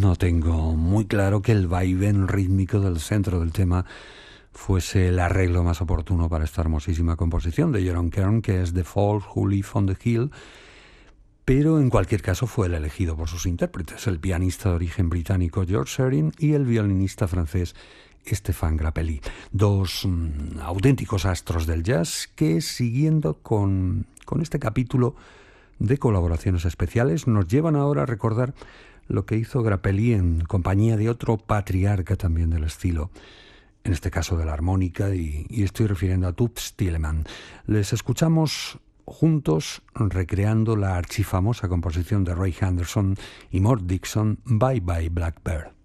no tengo muy claro que el vaivén rítmico del centro del tema fuese el arreglo más oportuno para esta hermosísima composición de Jerome Kern, que es The Folk Who Live on the Hill, pero en cualquier caso fue el elegido por sus intérpretes, el pianista de origen británico George Shearing y el violinista francés Stéphane Grappelli, dos auténticos astros del jazz que, siguiendo con este capítulo de colaboraciones especiales, nos llevan ahora a recordar lo que hizo Grappelli en compañía de otro patriarca también del estilo, en este caso de la armónica, y estoy refiriendo a Toots Thielemans. Les escuchamos juntos recreando la archifamosa composición de Ray Henderson y Mort Dixon, Bye Bye Blackbird.